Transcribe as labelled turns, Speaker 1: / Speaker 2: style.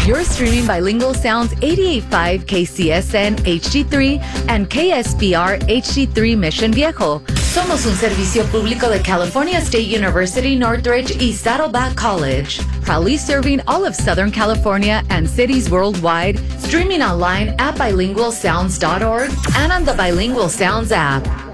Speaker 1: You're streaming Bilingual Sounds 88.5 KCSN HD3 and KSBR HD3 Mission Viejo. Somos un servicio público de California State University, Northridge y Saddleback College. Proudly serving all of Southern California and cities worldwide. Streaming online at bilingualsounds.org and on the Bilingual Sounds app.